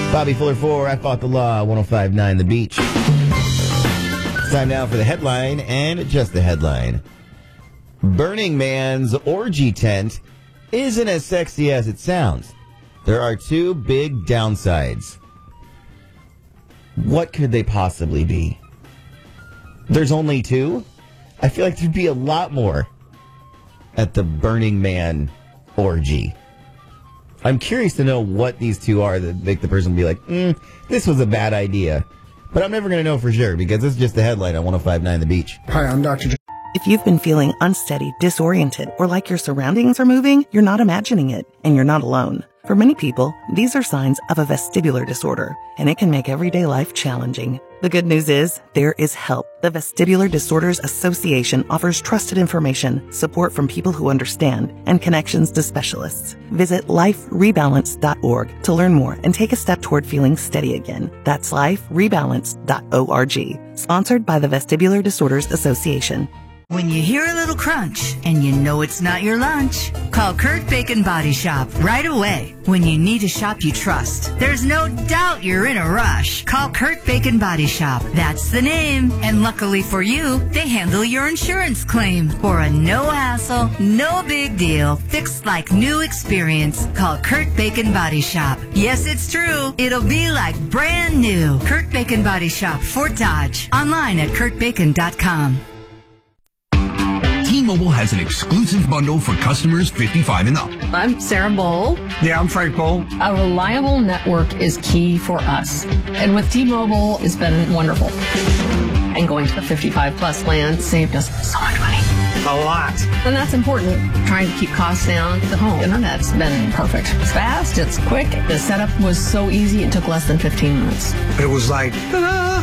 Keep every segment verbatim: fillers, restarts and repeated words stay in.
Bobby Fuller for I Fought the Law, one oh five point nine The Beach. It's time now for the headline, and just the headline. Burning Man's orgy tent isn't as sexy as it sounds. There are two big downsides. What could they possibly be? There's only two? I feel like there'd be a lot more at the Burning Man orgy. I'm curious to know what these two are that make the person be like, mm, this was a bad idea. But I'm never going to know for sure because this is just the headline on one oh five point nine The Beach. Hi, I'm Doctor J- If you've been feeling unsteady, disoriented, or like your surroundings are moving, you're not imagining it, and you're not alone. For many people, these are signs of a vestibular disorder, and it can make everyday life challenging. The good news is, there is help. The Vestibular Disorders Association offers trusted information, support from people who understand, and connections to specialists. Visit life rebalance dot org to learn more and take a step toward feeling steady again. That's life rebalance dot org. Sponsored by the Vestibular Disorders Association. When you hear a little crunch and you know it's not your lunch, call Kurt Bacon Body Shop right away. When you need a shop you trust, there's no doubt you're in a rush. Call Kurt Bacon Body Shop. That's the name. And luckily for you, they handle your insurance claim for a no hassle, no big deal, fixed like new experience. Call Kurt Bacon Body Shop. Yes, it's true. It'll be like brand new. Kurt Bacon Body Shop, Fort Dodge. Online at kurt bacon dot com. T-Mobile has an exclusive bundle for customers fifty-five and up. I'm Sarah Bowl. Yeah, I'm Frank Bowl. A reliable network is key for us. And with T-Mobile, it's been wonderful. And going to the fifty-five plus plan saved us so much money. A lot. And that's important. Trying to keep costs down. The home internet's been perfect. It's fast, it's quick. The setup was so easy, it took less than fifteen minutes. It was like, ta-da!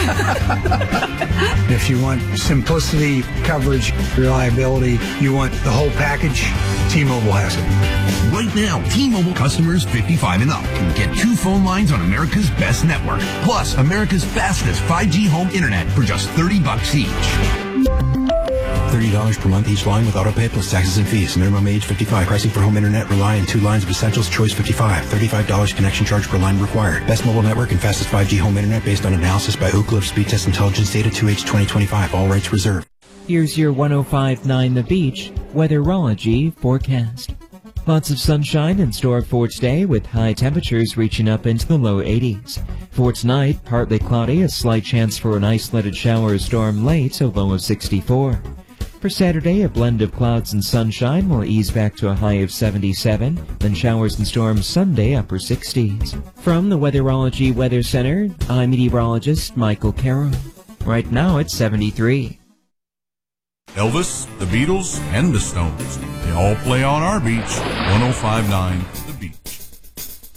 If you want simplicity, coverage, reliability, you want the whole package, T-Mobile has it. Right now, T-Mobile customers fifty-five and up can get two phone lines on America's best network, plus America's fastest five G home internet for just thirty bucks each. thirty dollars per month each line with autopay plus taxes and fees. Minimum age fifty-five. Pricing for home internet rely on two lines of essentials. Choice fifty-five. thirty-five dollars connection charge per line required. Best mobile network and fastest five G home internet based on analysis by Ookla of Speed Test Intelligence data two H twenty twenty-five. All rights reserved. Here's your one oh five point nine The Beach weatherology forecast. Lots of sunshine in store for today with high temperatures reaching up into the low eighties. For tonight, partly cloudy, a slight chance for an isolated shower or storm late, a low of sixty-four. For Saturday, a blend of clouds and sunshine will ease back to a high of seventy-seven, then showers and storms Sunday, upper sixties. From the Weatherology Weather Center, I'm meteorologist Michael Carroll. Right now it's seventy-three. Elvis, the Beatles, and the Stones. They all play on our beach, one oh five point nine